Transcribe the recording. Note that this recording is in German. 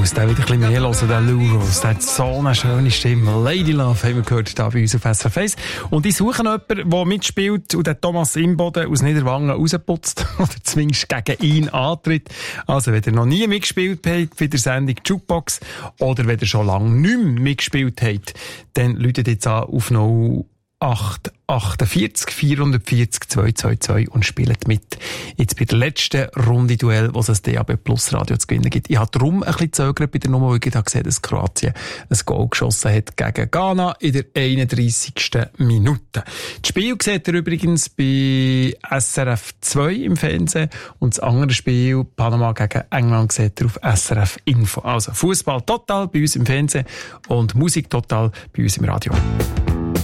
muss den wieder ein bisschen mehr hören, den Lou Rawls. Der hat so eine schöne Stimme. Lady Love haben wir gehört da bei uns auf SRF 1. Und ich suche jemanden, der mitspielt und den Thomas Imboden aus Niederwangen rausputzt oder zumindest gegen ihn antritt. Also, wenn ihr noch nie mitgespielt habt bei der Sendung Jukebox oder wenn ihr schon lange nicht mehr mitgespielt habt, dann läutet jetzt an auf 0848 440 222 und spielt mit. Jetzt bei der letzten Runde Duell, was es DAB Plus Radio zu gewinnen gibt. Ich habe darum ein bisschen gezögert bei der Nummer, weil ich habe gesehen, dass Kroatien ein Goal geschossen hat gegen Ghana in der 31. Minute. Das Spiel seht ihr übrigens bei SRF 2 im Fernsehen und das andere Spiel, Panama gegen England, seht ihr auf SRF Info. Also Fußball total bei uns im Fernsehen und Musik total bei uns im Radio.